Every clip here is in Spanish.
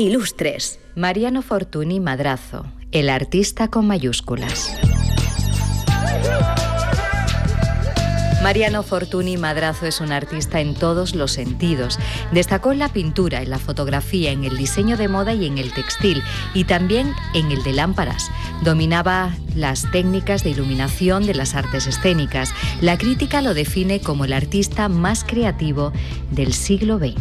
Ilustres. Mariano Fortuny Madrazo, el artista con mayúsculas. Mariano Fortuny Madrazo es un artista en todos los sentidos. Destacó en la pintura, en la fotografía, en el diseño de moda y en el textil, y también en el de lámparas. Dominaba las técnicas de iluminación de las artes escénicas. La crítica lo define como el artista más creativo del siglo XX.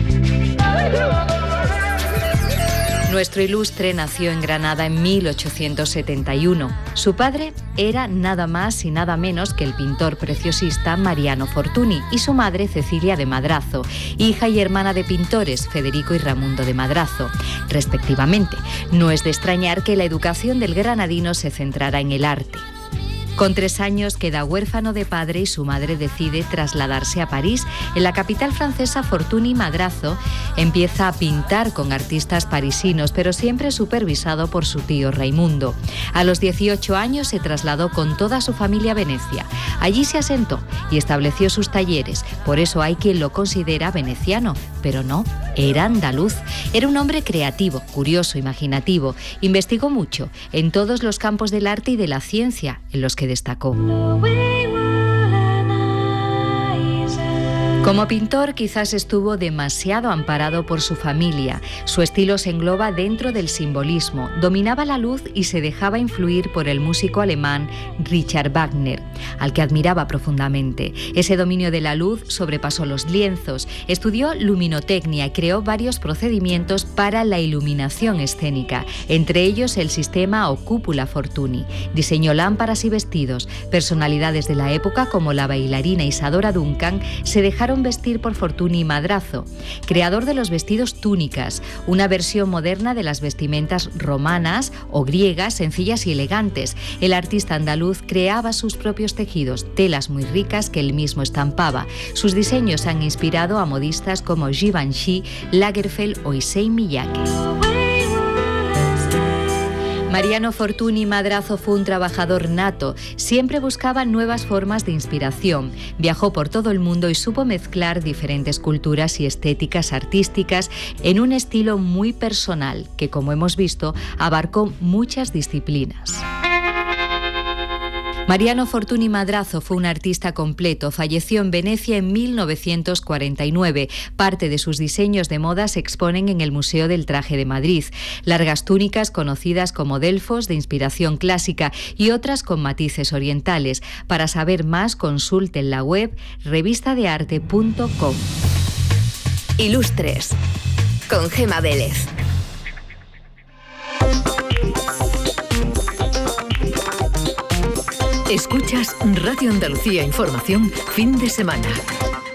Nuestro ilustre nació en Granada en 1871. Su padre era nada más y nada menos que el pintor preciosista Mariano Fortuny y su madre Cecilia de Madrazo, hija y hermana de pintores Federico y Ramundo de Madrazo, respectivamente. No es de extrañar que la educación del granadino se centrara en el arte. Con 3 años queda huérfano de padre y su madre decide trasladarse a París. En la capital francesa, Fortuny Madrazo empieza a pintar con artistas parisinos, pero siempre supervisado por su tío Raimundo. A los 18 años se trasladó con toda su familia a Venecia. Allí se asentó y estableció sus talleres. Por eso hay quien lo considera veneciano, pero no, era andaluz. Era un hombre creativo, curioso, imaginativo. Investigó mucho en todos los campos del arte y de la ciencia, en los que destacó. Como pintor quizás estuvo demasiado amparado por su familia. Su estilo se engloba dentro del simbolismo, dominaba la luz y se dejaba influir por el músico alemán Richard Wagner, al que admiraba profundamente. Ese dominio de la luz sobrepasó los lienzos, estudió luminotecnia y creó varios procedimientos para la iluminación escénica, entre ellos el sistema o cúpula Fortuny. Diseñó lámparas y vestidos. Personalidades de la época como la bailarina Isadora Duncan se dejaron vestir por Fortuny Madrazo, creador de los vestidos túnicas, una versión moderna de las vestimentas romanas o griegas, sencillas y elegantes. El artista andaluz creaba sus propios tejidos, telas muy ricas que él mismo estampaba. Sus diseños han inspirado a modistas como Givenchy, Lagerfeld o Issey Miyake. Mariano Fortuny Madrazo fue un trabajador nato, siempre buscaba nuevas formas de inspiración, viajó por todo el mundo y supo mezclar diferentes culturas y estéticas artísticas en un estilo muy personal que, como hemos visto, abarcó muchas disciplinas. Mariano Fortuny Madrazo fue un artista completo. Falleció en Venecia en 1949. Parte de sus diseños de moda se exponen en el Museo del Traje de Madrid. Largas túnicas conocidas como delfos, de inspiración clásica, y otras con matices orientales. Para saber más, consulten la web revistadearte.com. Ilustres, con Gema Vélez. Escuchas Radio Andalucía Información, fin de semana.